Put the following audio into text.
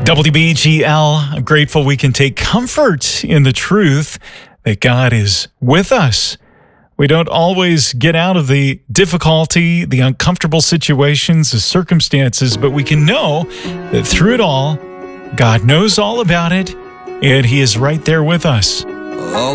WBGL, I'm grateful we can take comfort in the truth that God is with us. We don't always get out of the difficulty, the uncomfortable situations, the circumstances, but we can know that through it all, God knows all about it, and He is right there with us. All